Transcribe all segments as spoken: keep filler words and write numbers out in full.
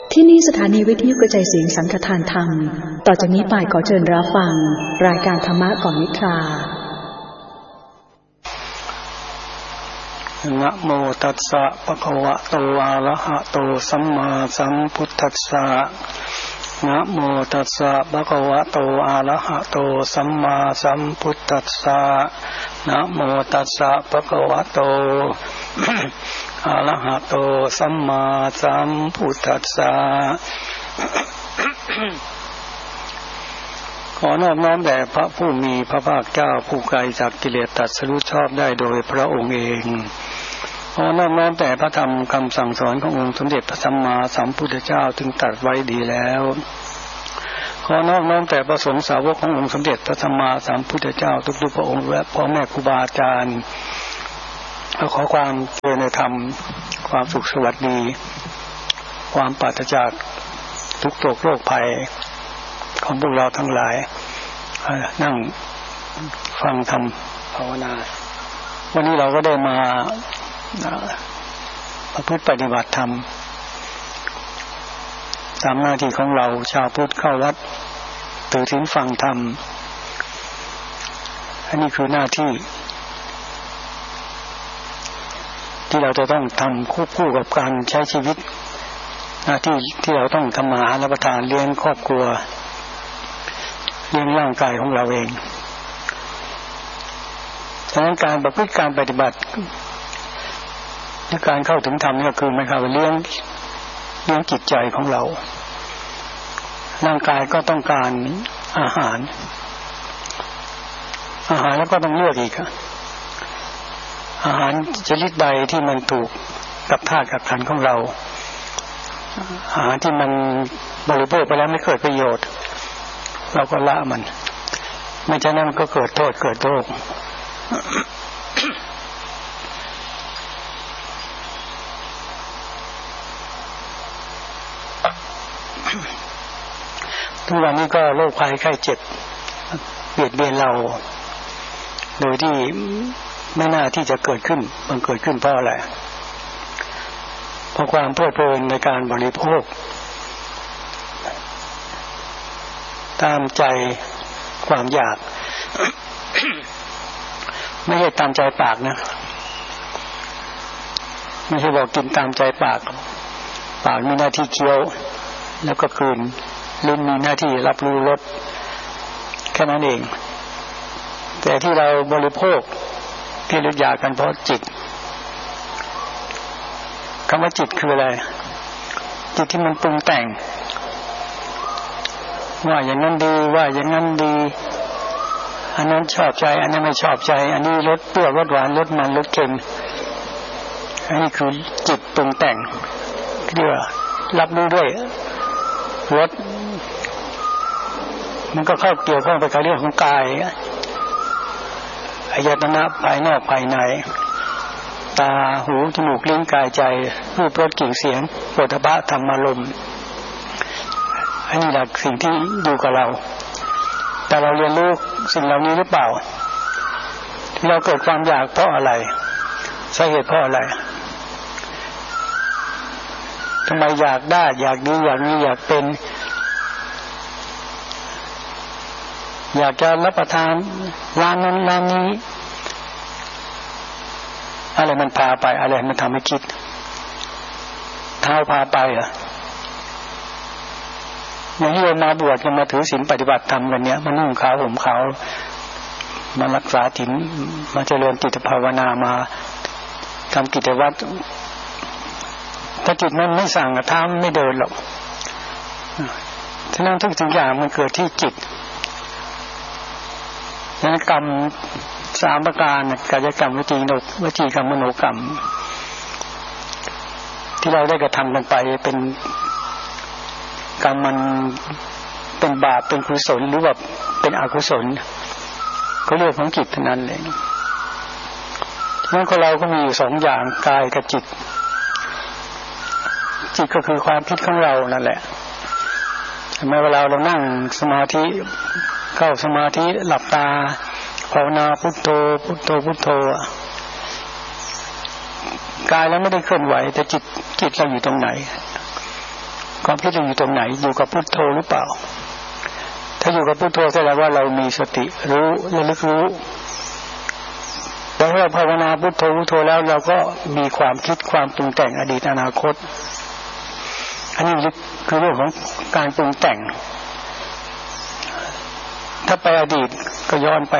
ที่นี่สถานีวิทยุกระจายเสียงสังฆทานธรรมต่อจากนี้ไปขอเชิญรับฟังรายการธรรมะก่อนนิทรานะโมตัสสะภะคะวะโตอะระหะโตสัมมาสัมพุทธัสสะนะโมตัสสะภะคะวะโตอะระหะโตสัมมาสัมพุทธัสสะนะโมตัสสะภะคะวะโตอะระหะโตสัมมาสัมพุทธัสสะขอนอบน้อมแด่พระผู้มีพระภาคเจ้าผู้ไกลจากกิเลสตรัสรู้ชอบได้โดยพระองค์เองขอนอบน้อมแด่พระธรรมคำสั่งสอนขององค์สมเด็จพระสัมมาสัมพุทธเจ้าถึงตรัสไว้ดีแล้วขอนอบน้อมแต่พระสงฆ์สาวกขององค์สมเด็จพระสัมมาสัมพุทธเจ้าทุกๆพระองค์และพ่อแม่ครูบาอาจารย์ขอความเจริญในธรรมความสุขสวัสดีความปราศจากทุกโศกโรคภัยของพวกเราทั้งหลายนั่งฟังธรรมภาวนาวันนี้เราก็ได้มาประพฤติปฏิบัติธรรมตามหน้าที่ของเราชาวพุทธเข้าวัดตื่นศีลฟังธรรมอันนี้คือหน้าที่ที่เราจะต้องทำควบคู่กับการใช้ชีวิตหน้าที่ที่เราต้องทำมาหารับประทานเลี้ยงครอบครัวเลี้ยงร่างกายของเราเองฉะนั้นการประพฤติการปฏิบัติและการเข้าถึงธรรมก็คือหมายความว่าเลี้ยงเลี้ยงจิตใจของเราร่างกายก็ต้องการอาหารอาหารแล้วก็ต้องเลือกอีกอาหารชนิดใดที่มันถูกกับธาตุกับขันธ์ของเราอาหารที่มันบริโภคไปแล้วไม่เกิดประโยชน์เราก็ละมันไม่ฉะนั้นก็เกิดโทษเกิดโรคทุกวันนี้ก็โรคภัยไข้เจ็บเบียดเบียนเราโดยที่ไม่น่าที่จะเกิดขึ้นมันเกิดขึ้นเพราะอะไรเพราะความเพลิดเพลินในการบริโภคตามใจความอยาก ไม่ใช่ตามใจปากนะไม่ใช่บอกกินตามใจปากปากมีหน้าที่เคี้ยวแล้วก็กลืนลิ้นมีหน้าที่รับรู้รสแค่นั้นเองแต่ที่เราบริโภคที่เราอยากกันเพราะจิตคำว่าจิตคืออะไรจิตที่มันปรุงแต่งว่าอย่างนั้นดีว่าอย่างนั้นดีอันนั้นชอบใจอันนั้นไม่ชอบใจอันนี้รสเปรี้ยวรสหวานรสมันรสเค็มอันนี้คือจิตปรุงแต่งเรียกว่ารับรู้ด้วยรสมันก็เข้าเกี่ยวข้องไปกับเรื่องของกายอายตนะภายนอกภายในตาหูจมูกลิ้นกายใจรูปรสกลิ่นเสียงโผฏฐัพพะธรรมารมณ์อันนี้แหละสิ่งที่อยู่กับเราแต่เราเรียนรู้สิ่งเหล่านี้หรือเปล่าที่เราเกิดความอยากเพราะอะไรสาเหตุเพราะอะไรทำไมอยากได้อยากดีอยากมีอยากเป็นอยากจะรับประทานร้านนั้นร้านนี้อะไรมันพาไปอะไรมันทำให้คิดเท้าพาไปเหรออย่างที่เรามาบวชกันมาถือศีลปฏิบัติธรรมกันเนี้ยมานุ่งขาวห่มขาวมารักษาศีลมาเจริญจิตภาวนามาทำกิจวัตรถ้าจิตมันไม่สั่งเท้าไม่เดินหรอกฉะนั้นทุกสิ่งอย่างมันเกิดที่จิตนั้นกรรมสามประการกายกรรมวิจีโนวจีกรรมมโนกรรมที่เราได้กระทำกันไปเป็นกรรมมันเป็นบาปเป็นกุศลหรือว่าเป็นอกุศลก็เรื่องของจิตเท่านั้นเองงั้นคนเราก็มีอยู่สองอย่างกายกับจิตจิตก็คือความคิดของเรานั่นแหละเมื่อเวลาเรานั่งสมาธิเข้าสมาธิหลับตาภาวนาพุทโธพุทโธพุทโธกายแล้วไม่ได้เคลื่อนไหวแต่จิตจิตเราอยู่ตรงไหนความคิดเราอยู่ตรงไหนอยู่กับพุทโธหรือเปล่าถ้าอยู่กับพุทโธแสดงว่าเรามีสติรู้ระลึกรู้แล้วเราภาวนาพุทโธพุทโธแล้วเราก็มีความคิดความปรุงแต่งอดีตอนาคตอันนี้คือเรื่องของการปรุงแต่งถ้าไปอดีตก็ย้อนไป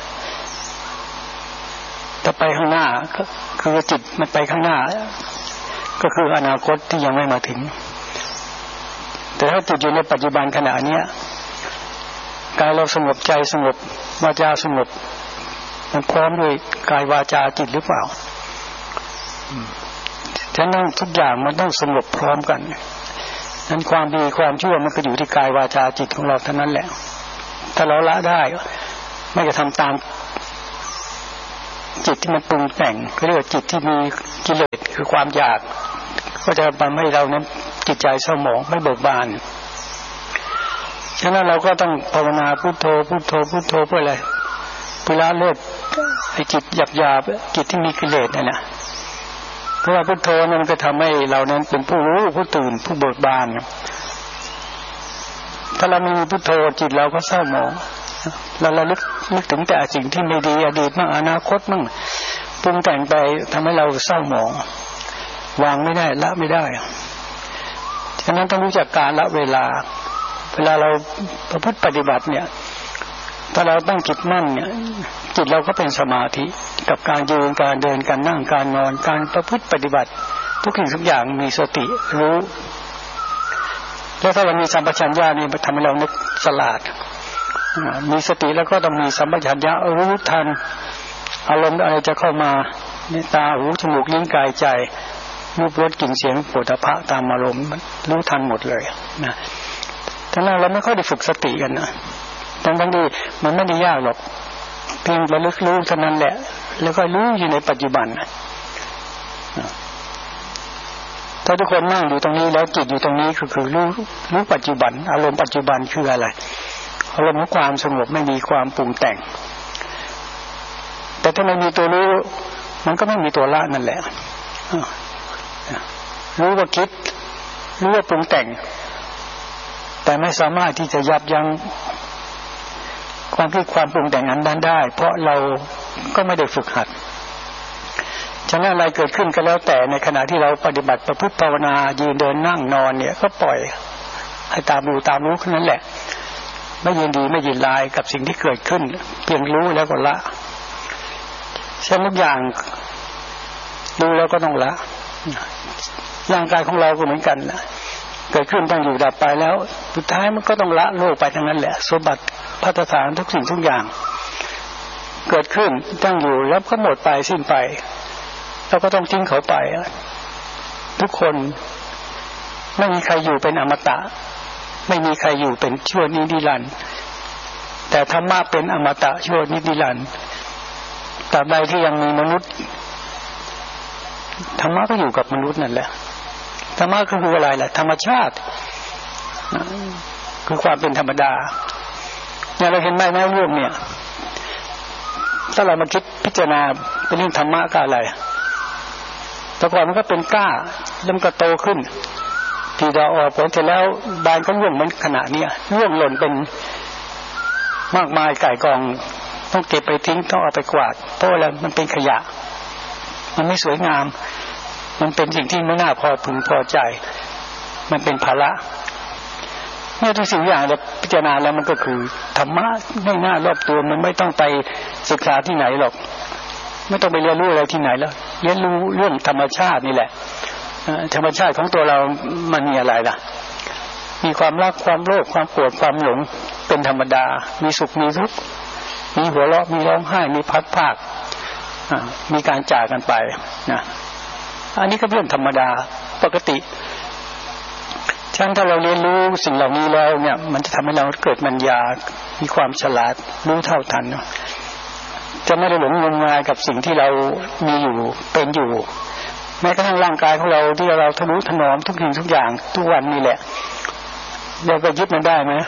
ถ้าไปข้างหน้าก็คือจิตมันไปข้างหน้าก็คืออนาคตที่ยังไม่มาถึงแต่ถ้าจิตอยู่ในปัจจุบันขณะนี้กายเราสงบใจสงบวาจาสงบมันพร้อมด้วยกายวาจาจิตหรือเปล่าฉะนั้นทุกอย่างมันต้องสงบพร้อมกันนั้นความดีความชั่วมันก็อยู่ที่กายวาจาจิตของเราเท่านั้นแหละถ้าเราละได้ไม่กระทำตามจิตที่มันปรุงแต่งก็เรียกว่าจิตที่มีกิเลสคือความอยากก็จะทำให้เรานั้นจิตใจเศร้าหมองไม่เบิกบานฉะนั้นเราก็ต้องภาวนาพุทโธพุทโธพุทโธเพื่ออะไรเพื่อละเลิกไอ้จิตหยาบๆจิตที่มีกิเลสนั่นน่ะเพราะว่าพุทโธนั้นมันก็ทำให้เรานั้นเป็นผู้รู้ผู้ตื่นผู้เบิกบานถ้าเราไม่มีพุทโธจิตเราก็เศร้าหมองเราระลึกนึกถึงแต่สิ่งที่ไม่ดีอดีตมั่งอนาคตมั่งปรุงแต่งไปทำให้เราเศร้าหมองวางไม่ได้ละไม่ได้ฉะนั้นต้องรู้จักการละเวลาเวลาเราประพฤติปฏิบัติเนี่ยถ้าเราตั้งจิตมั่นเนี่ยจิตเราก็เป็นสมาธิกับการยืนการเดินการนั่งการนอนการประพฤติปฏิบัติทุกสิ่งทุกอย่างมีสติรู้แล้วถ้าเรามีสัมปชัญญะนี่ทำให้เรานึกฉลาดมีสติแล้วก็ต้องมีสัมปชัญญะรู้ทันอารมณ์อะไรจะเข้ามาในตาหูจมูกลิ้นกายใจรูปรสกลิ่นเสียงโผฏฐัพพะตามอารมณ์รู้ทันหมดเลยนะทั้งนั้นเราไม่ค่อยได้ฝึกสติกันนะทั้งบางทีมันไม่ได้ยากหรอกเพียงระลึกรู้เท่านั้นแหละแล้วก็รู้อยู่ในปัจจุบันถ้าทุกคนนั่งอยู่ตรงนี้แล้วจิตอยู่ตรงนี้คือคือรู้รู้ปัจจุบันอารมณ์ปัจจุบันคืออะไรอารมณ์ของความสงบไม่มีความปรุงแต่งแต่ถ้าไม่มีตัวรู้มันก็ไม่มีตัวละนั่นแหละรู้ว่าคิดรู้ว่าปรุงแต่งแต่ไม่สามารถที่จะยับยั้งความคิดความปรุงแต่งอันนั้นได้เพราะเราก็ไม่ได้ฝึกหัดฉะนั้นอะไรเกิดขึ้นก็แล้วแต่ในขณะที่เราปฏิบัติประพฤติภาวนายืนเดินนั่งนอนเนี่ยก็ปล่อยให้ตามรู้ตามรู้แค่นั้นแหละไม่ยินดีไม่ยินร้ายกับสิ่งที่เกิดขึ้นเพียงรู้แล้วก็ละเช่นทุกอย่างดูแล้วก็ต้องละร่างกายของเราก็เหมือนกันนะเกิดขึ้นต้องอยู่ดับไปแล้วสุดท้ายมันก็ต้องละโลกไปทั้งนั้นแหละสมบัติภัตฐานทุกสิ่งทุกอย่างเกิดขึ้นตั้งอยู่แล้วก็หมดไปสิ้นไปเราก็ต้องทิ้งเขาไปทุกคนไม่มีใครอยู่เป็นอมตะไม่มีใครอยู่เป็นชั่วนิรันดร์แต่ธรรมะเป็นอมตะชั่วนิรันดร์ตราบใดที่ยังมีมนุษย์ธรรมะก็อยู่กับมนุษย์นั่นแหละธรรมะก็คืออะไรล่ะธรรมชาติคือความเป็นธรรมดาเนี่ยเราเห็นไหมแม่ร่วมเนี่ยถ้าเรามาคิดพิจารณาเป็นเรื่องธรรมะก็อะไรแต่ก่อนมันก็เป็นก้าแล้วมันก็โตขึ้นทีดอกออกผลเสร็จแล้วบานก็ร่วงเหมือนขณะนี้ร่วงหล่นเป็นมากมายก่ายกองต้องเก็บไปทิ้งต้องเอาไปกวาดเพราะอะไรมันเป็นขยะมันไม่สวยงามมันเป็นสิ่งที่ไม่น่าพอพึงพอใจมันเป็นภาระเมื่อทุกสิ่งอย่างเราพิจารณาแล้วมันก็คือธรรมะง่ายๆรอบตัวมันไม่ต้องไปศึกษาที่ไหนหรอกไม่ต้องไปเรียนรู้อะไรที่ไหนแล้วเรียนรู้เรื่องธรรมชาตินี่แหละธรรมชาติของตัวเรามันมีอะไรล่ะมีความรักความโลภความโกรธความหลงเป็นธรรมดามีสุขมีทุกข์มีหัวเราะมีร้องไห้มีพัดพากมีการจากกันไปนะอันนี้ก็เรื่องธรรมดาปกติฉะนั้นถ้าเราเรียนรู้สิ่งเหล่านี้แล้วเนี่ยมันจะทำให้เราเกิดปัญญามีความฉลาดรู้เท่าทันจะไม่ได้หลงงมงายกับสิ่งที่เรามีอยู่เป็นอยู่แม้กระทั่งร่างกายของเราที่เราทะนุถนอมทุกสิ่งทุกอย่างทุกวันนี่แหละเราไปยึดมันได้ไหม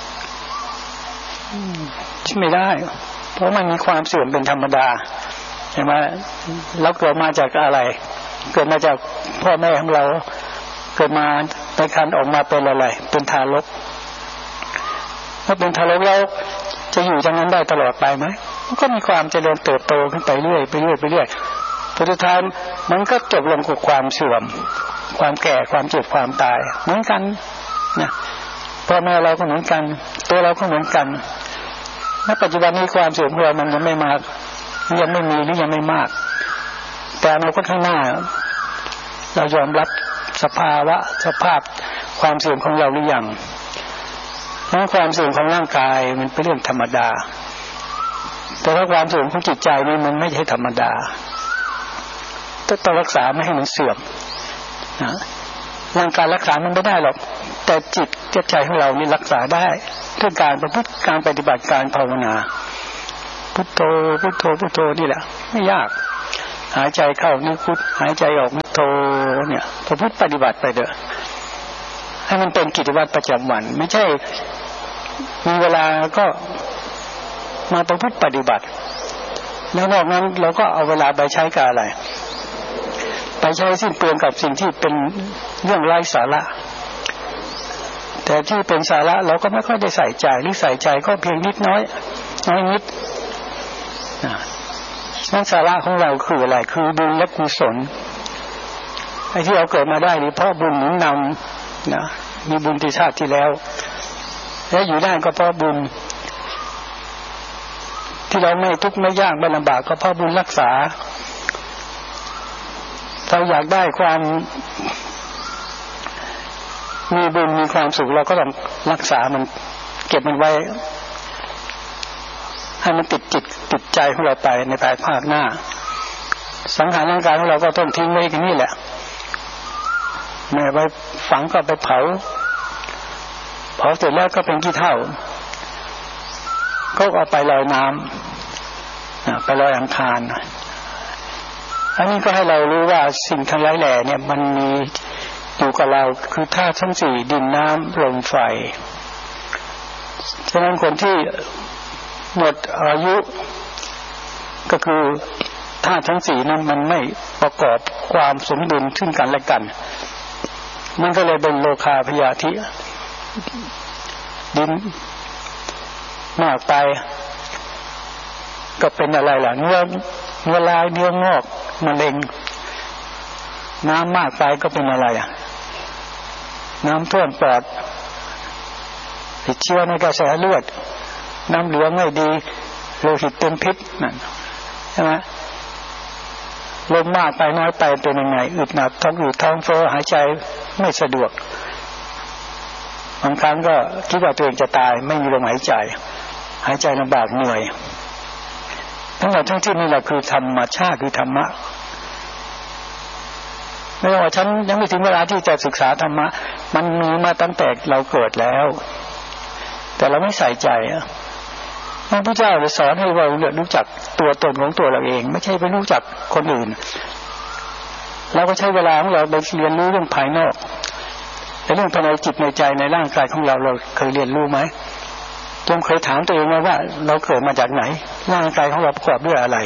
ยึดไม่ได้เพราะมันมีความเสื่อมเป็นธรรมดาใช่ไหมเราเกิดมาจากอะไรเกิดมาจากพ่อแม่ของเราเกิดมาในครรภ์ออกมาเป็นอะไรเป็นทารกเมื่อเป็นทารกแล้วจะอยู่อย่างนั้นได้ตลอดไปไหมมันก็มีความเจริญเติบโตขึ้นไปเรื่อยไปเรื่อยไปเรื่อยผลสุดท้ายมันก็จบลงกับความเสื่อมความแก่ความเจ็บความตายเหมือนกันนะพ่อแม่เราก็เหมือนกันตัวเราก็เหมือนกันณปัจจุบันนี้ความเสื่อมของเรามันยังไม่มากยังไม่มีหรือยังไม่มากแต่อนาคตข้างหน้าเรายอมรับสภาวะสภาพความเสื่อมของเราหรือยังเพราะความเสื่อมของร่างกายมันเป็นเรื่องธรรมดาแต่ว่าความเสื่อมของจิตใจนี่มันไม่ใช่ธรรมดาต้องรักษาไม่ให้มันเสื่อมนะร่างกายรักษามันไม่ได้หรอกแต่จิตใจของเรานี่รักษาได้ด้วยการประพฤติการปฏิบัติการภาวนาพุทโธพุทโธพุทโธนี่แหละไม่ยากหายใจเข้านึกพุทหายใจออกพุทโธเนี่ยประพฤติปฏิบัติไปเถอะให้มันเป็นกิจวัตรประจำวันไม่ใช่มีเวลาก็มาประพฤติปฏิบัติแล้วนอกนั้นเราก็เอาเวลาไปใช้กับอะไรไปใช้สิ้นเปลืองกับสิ่งที่เป็นเรื่องไร้สาระแต่ที่เป็นสาระเราก็ไม่ค่อยได้ใส่ใจหรือใส่ใจก็เพียงนิดน้อยน้อยนิดนั่นสาระของเราคืออะไรคือบุญและกุศลไอ้ที่เราเกิดมาได้นี่เพราะบุญหนุนนำนะมีบุญที่ชาติที่แล้วและอยู่ได้ก็เพราะบุญที่เราไม่ทุกข์ไม่ยากไม่ลำบากก็เพราะบุญรักษาเราอยากได้ความมีบุญมีความสุขเราก็ต้องรักษามันเก็บมันไว้ให้มันติดจิตติดใจของเราไปในภายภาคหน้าสังขารร่างกายของเราก็ต้องทิ้งไว้ที่นี่แหละไม่ไปฝังก็ไปเผาเผาเสร็จแล้วก็เป็นขี้เถ้าก็เอาไปลอยน้ำไปลอยอังคารอันนี้ก็ให้เรารู้ว่าสิ่งทั้งหลายแหล่เนี่ยมันมีอยู่กับเราคือธาตุทั้งสี่ดินน้ำลมไฟฉะนั้นคนที่หมดอายุก็คือธาตุทั้งสี่นั้นมันไม่ประกอบความสมดุลซึ่งกันและกันมันก็เลยเป็นโลคาพยาธิดินมากไปก็เป็นอะไรล่ะเนื้อเนื้อลายเนื้องอกมะเร็งน้ำมากไปก็เป็นอะไรอ่ะน้ำท่วมปอดติดเชื้อในกระแสเลือดน้ำเหลืองไม่ดีโลหิตเป็นพิษนั่นใช่ไหมลมมากไปน้อยไปเป็นยังไงอึดหนักท้องอืดท้องเฟ้อหายใจไม่สะดวกบางครั้งก็คิดว่าตัวเองจะตายไม่มีลมหายใจหายใจลำบากเหนื่อยทั้งหมดทั้งที่นี่แหละคือธรรมชาติคือธรรมะไม่ว่าฉันยังไม่ถึงเวลาที่จะศึกษาธรรมะมันมีมาตั้งแต่เราเกิดแล้วแต่เราไม่ใส่ใจอ่ะพระพุทธเจ้าเลยสอนให้เรารู้จักตัวตนของตัวเราเองไม่ใช่ไปรู้จักคนอื่นเราก็ใช้เวลาของเราไปเรียนรู้เรื่องภายนอกแต่เรื่องภายในจิตในใจในร่างกายของเราเราเคยเรียนรู้ไหมจงเคยถามตัวเองไหมว่าเราเกิดมาจากไหนร่างกายของเราประกอบด้วยอะไร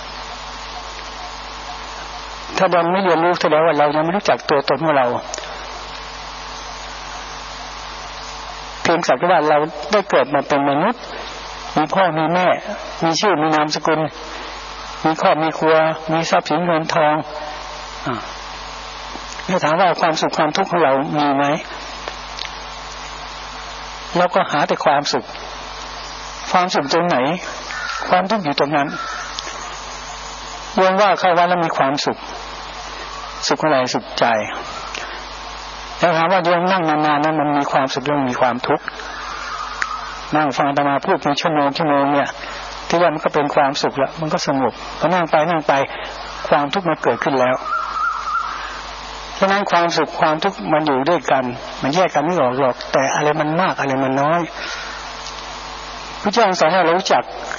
ถ้าเราไม่เรียนรู้แสดงว่าเรายังไม่รู้จักตัวตนของเราเพียงสักแต่ว่าเราได้เกิดมาเป็นมนุษย์มีพ่อมีแม่มีชื่อมีนามสกุลมีครอบมีครัวมีทรัพย์สินเงินทองอ่าถ้าถามว่าความสุขความทุกข์ของเรามีไหมเราก็หาแต่ความสุขความสุขตรงไหนความทุกข์อยู่ตรงนั้นโยมว่าเข้าวัดแล้วมีความสุขสุขอะไรสุขใจแล้วถามว่าโยมนั่งนานๆนั้นมันมีความสุขหรือมีความทุกข์นั่งฟังอาตมาพูดเป็นชั่วโมงชั่วโมงเนี่ยที่ว่ามันก็เป็นความสุขแล้วมันก็สงบพอนั่งไปนั่งไปความทุกข์มันเกิดขึ้นแล้วฉะนั้นความสุขความทุกข์มันอยู่ด้วยกันมันแยกกันไม่ออกหรอกแต่อะไรมันมากอะไรมันน้อยพระเจ้าสอนให้เรารู้จัก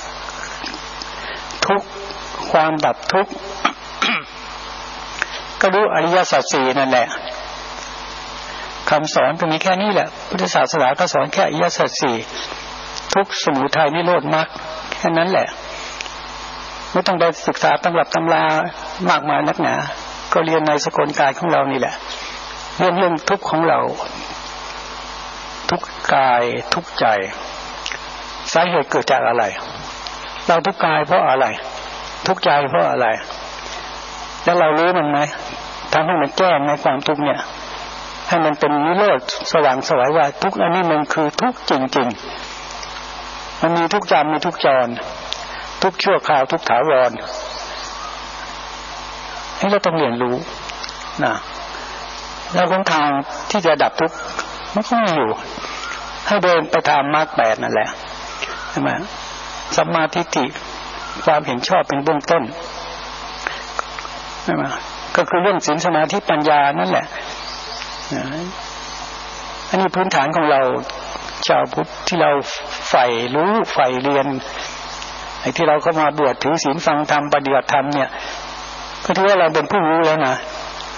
ทุกข์ความดับทุกข์ ก็รู้อริยสัจสี่นั่นแหละคำสอนก็มีแค่นี้แหละพุทธศาสนาก็สอนแค่อริยสัจสี่ทุกข์สมุทัยนิโรธมรรคแค่นั้นแหละไม่ต้องไปศึกษาตำรับตำรามากมายนักหนาก็เรียนในสกลกายของเรานี่แหละเรื่องเรื่องทุกข์ของเราทุกกายทุกใจสาเหตุเกิดจากอะไรเราทุกกายเพราะอะไรทุกใจเพราะอะไรแล้วเรารู้มันไหมทำให้มันแก้ในความทุกข์เนี่ยให้มันเป็นนิโรธสว่างไสวว่าทุกอันนี้มันคือทุกจริงๆมันมีทุกจำมีทุกจรทุกชั่วคราวทุกถาวรให้เราต้องเรียนรู้นะแล้วทางที่จะดับทุกข์มันก็มีอยู่ให้เดินไปตามมรรคแปดนั่นแหละใช่ไหมสัมมาทิฏฐิความเห็นชอบเป็นเบื้องต้นใช่ไหมก็คือเรื่องศีลสมาธิปัญญานั่นแหละอันนี้พื้นฐานของเราชาวพุทธที่เราใฝ่รู้ใฝ่เรียนไอ้ที่เราเข้ามาบวชถือศีลฟังธรรมปฏิบัติธรรมเนี่ยก็ถือว่าเราเป็นผู้รู้แล้วนะ